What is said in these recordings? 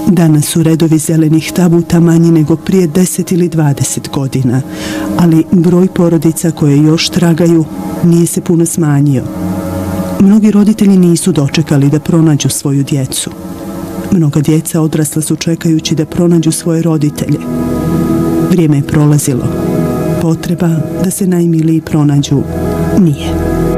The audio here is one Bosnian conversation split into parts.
Danas su redovi zelenih tabuta manji nego prije 10 ili 20 godina, ali broj porodica koje još tragaju nije se puno smanjio. Mnogi roditelji nisu dočekali da pronađu svoju djecu. Mnoga djeca odrasla su čekajući da pronađu svoje roditelje. Vrijeme je prolazilo. Potreba da se najmiliji pronađu nije.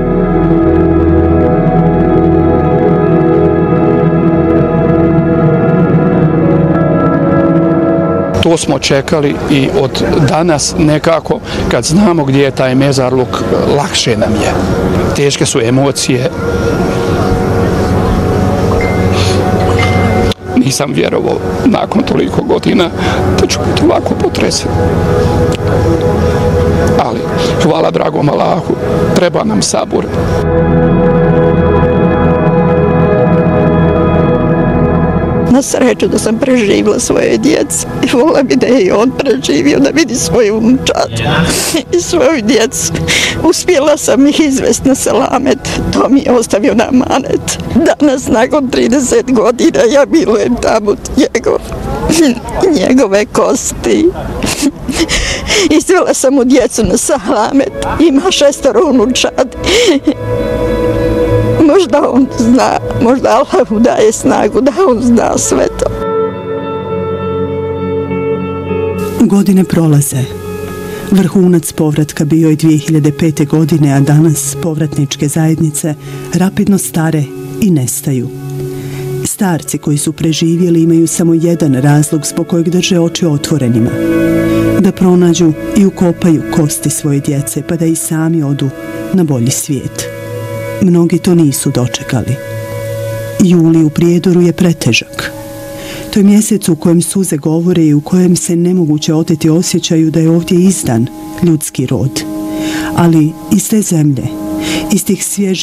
To smo čekali i od danas nekako, kad znamo gdje je taj mezarluk, lakše nam je. Teške su emocije. Nisam vjerovao nakon toliko godina da ću biti ovako potresen. Ali, hvala dragom Allahu, treba nam sabur. Na sreću da sam preživjela svoje djece i volila bi da je i on preživio, da vidi svoju unučad i svoju djecu. Uspjela sam ih izvesti na selamet, to mi je ostavio na amanet. Danas, nakon 30 godina, ja milujem tabut njegove kosti. Izvela sam mu djecu na selamet, ima 6 unučad. Možda on zna, možda Allah mu daje snagu da on zna sve to. Godine prolaze. Vrhunac povratka bio je 2005. godine, a danas povratničke zajednice rapidno stare i nestaju. Starci koji su preživjeli imaju samo jedan razlog zbog kojeg drže oči otvorenima. Da pronađu i ukopaju kosti svoje djece pa da i sami odu na bolji svijet. Mnogi to nisu dočekali. Juli u Prijedoru je pretežak. To je mjesec u kojem suze govore i u kojem se nemoguće oteti osjećaju da je ovdje izdan ljudski rod. Ali iz te zemlje, iz tih svježih